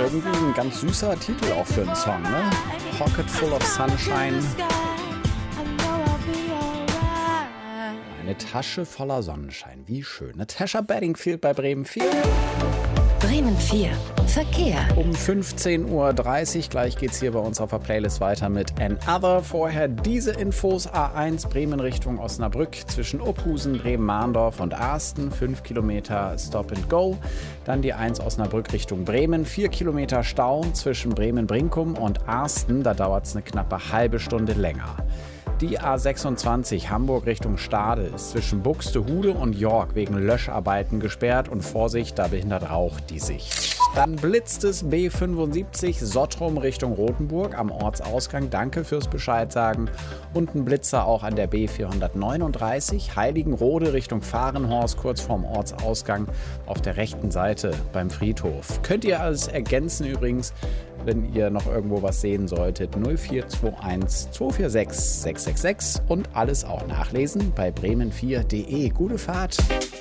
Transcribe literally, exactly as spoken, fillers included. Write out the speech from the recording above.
Irgendwie ein ganz süßer Titel auch für einen Song, ne? Pocket Full of Sunshine. Eine Tasche voller Sonnenschein, wie schön. Natasha Bedingfield bei Bremen vier. Bremen vier. Verkehr. Um fünfzehn Uhr dreißig, gleich geht's hier bei uns auf der Playlist weiter mit Another. Vorher diese Infos: A eins Bremen Richtung Osnabrück zwischen Opphusen, Bremen-Mahndorf und Asten, fünf Kilometer Stop and Go. Dann die eins Osnabrück Richtung Bremen, vier Kilometer Stau zwischen Bremen-Brinkum und Asten, da dauert's eine knappe halbe Stunde länger. Die A sechsundzwanzig Hamburg Richtung Stade ist zwischen Buxtehude und York wegen Löscharbeiten gesperrt und Vorsicht, da behindert Rauch die Sicht. Dann blitzt es B fünfundsiebzig Sottrum Richtung Rothenburg am Ortsausgang. Danke fürs Bescheid sagen. Und ein Blitzer auch an der B vierhundertneununddreißig Heiligenrode Richtung Fahrenhorst kurz vorm Ortsausgang auf der rechten Seite beim Friedhof. Könnt ihr alles ergänzen übrigens, wenn ihr noch irgendwo was sehen solltet. null vier zwei eins zwei vier sechs sechs sechs sechs und alles auch nachlesen bei bremen vier punkt de. Gute Fahrt!